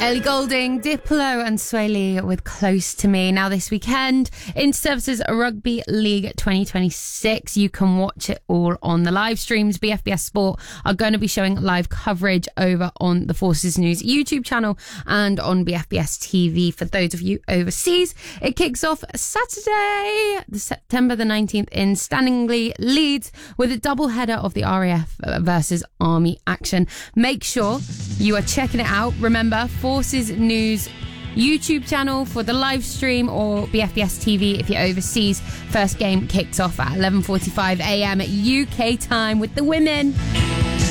Ellie Goulding, Diplo and Sway Lee with Close to Me. Now this weekend, Interservices Rugby League 2026. You can watch it all on the live streams. BFBS Sport are going to be showing live coverage over on the Forces News YouTube channel and on BFBS TV for those of you overseas. It kicks off Saturday, September the 19th in Stanley, Leeds, with a double header of the RAF versus Army action. Make sure you are checking it out. Remember, Forces News YouTube channel for the live stream or BFBS TV if you're overseas. First game kicks off at 11:45 a.m. at UK time with the women.